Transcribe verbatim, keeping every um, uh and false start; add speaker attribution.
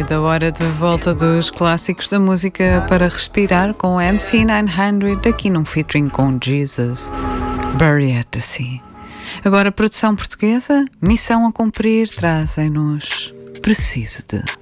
Speaker 1: chegada a hora de volta dos clássicos da música para respirar com o M C novecentos, aqui num featuring com Jesus, Bury at the Sea. Agora, produção portuguesa, missão a cumprir, trazem-nos Preciso de...